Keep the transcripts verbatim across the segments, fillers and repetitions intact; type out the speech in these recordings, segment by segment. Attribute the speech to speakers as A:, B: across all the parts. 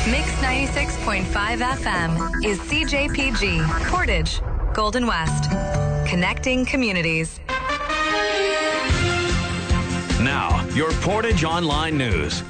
A: Mix ninety-six point five F M is C J P G, Portage, Golden West. Connecting communities.
B: Now, your Portage Online News.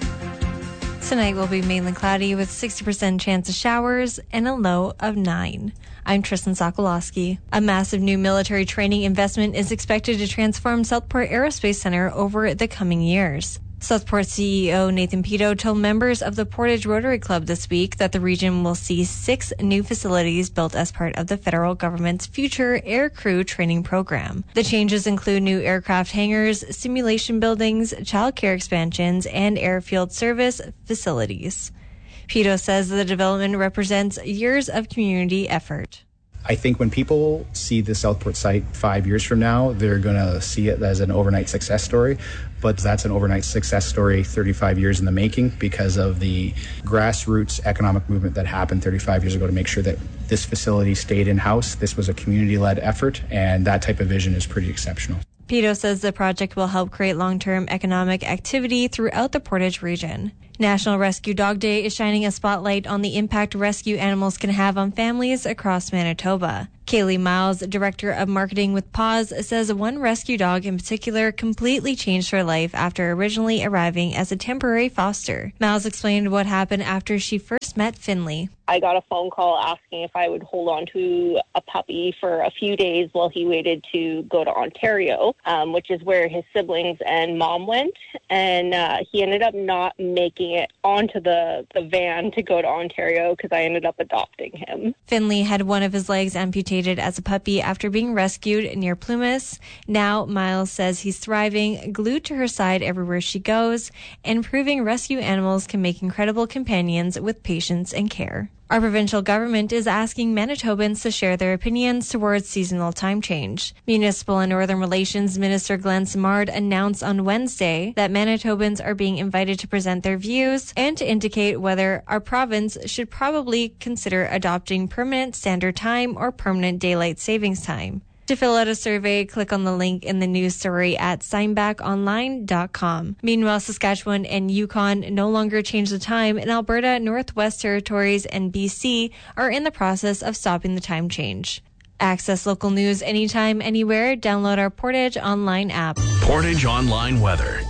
C: Tonight will be mainly cloudy with sixty percent chance of showers and a low of nine. I'm Tristan Sokolowski. A massive new military training investment is expected to transform Southport Aerospace Center over the coming years. Southport C E O Nathan Pito told members of the Portage Rotary Club this week that the region will see six new facilities built as part of the federal government's future aircrew training program. The changes include new aircraft hangars, simulation buildings, childcare expansions, and airfield service facilities. Pito says the development represents years of community effort.
D: I think when people see the Southport site five years from now, they're going to see it as an overnight success story. But that's an overnight success story thirty-five years in the making because of the grassroots economic movement that happened thirty-five years ago to make sure that this facility stayed in-house. This was a community-led effort, and that type of vision is pretty exceptional.
C: Pito says the project will help create long-term economic activity throughout the Portage region. National Rescue Dog Day is shining a spotlight on the impact rescue animals can have on families across Manitoba. Kaylee Miles, Director of Marketing with Paws, says one rescue dog in particular completely changed her life after originally arriving as a temporary foster. Miles explained what happened after she first met Finley.
E: I got a phone call asking if I would hold on to a puppy for a few days while he waited to go to Ontario, um, which is where his siblings and mom went. And uh, he ended up not making it onto the, the van to go to Ontario because I ended up adopting him.
C: Finley had one of his legs amputated as a puppy after being rescued near Plumas. Now, Miles says he's thriving, glued to her side everywhere she goes, and proving rescue animals can make incredible companions with patience and care. Our provincial government is asking Manitobans to share their opinions towards seasonal time change. Municipal and Northern Relations Minister Glenn Simard announced on Wednesday that Manitobans are being invited to present their views and to indicate whether our province should probably consider adopting permanent standard time or permanent daylight savings time. To fill out a survey, click on the link in the news story at steinbach online dot com. Meanwhile, Saskatchewan and Yukon no longer change the time, and Alberta, Northwest Territories, and B C are in the process of stopping the time change. Access local news anytime, anywhere. Download our Portage Online app.
B: Portage Online Weather.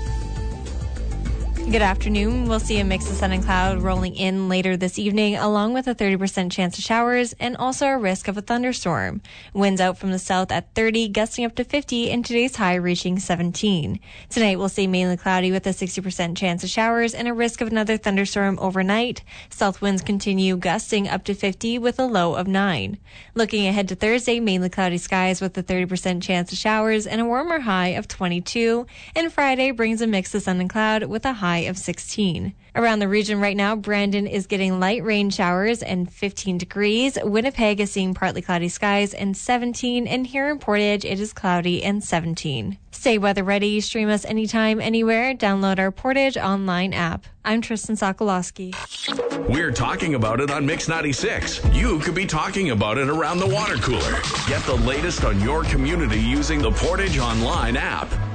C: Good afternoon. We'll see a mix of sun and cloud rolling in later this evening, along with a thirty percent chance of showers and also a risk of a thunderstorm. Winds out from the south at thirty, gusting up to fifty, and today's high reaching seventeen. Tonight we'll stay mainly cloudy with a sixty percent chance of showers and a risk of another thunderstorm overnight. South winds continue gusting up to fifty with a low of nine. Looking ahead to Thursday, mainly cloudy skies with a thirty percent chance of showers and a warmer high of twenty-two. And Friday brings a mix of sun and cloud with a high of sixteen. Around the region right now, Brandon is getting light rain showers and fifteen degrees. Winnipeg is seeing partly cloudy skies and seventeen. And here in Portage, it is cloudy and seventeen. Stay weather ready. Stream us anytime, anywhere. Download our Portage Online app. I'm Tristan Sokolowski.
B: We're talking about it on Mix ninety-six. You could be talking about it around the water cooler. Get the latest on your community using the Portage Online app.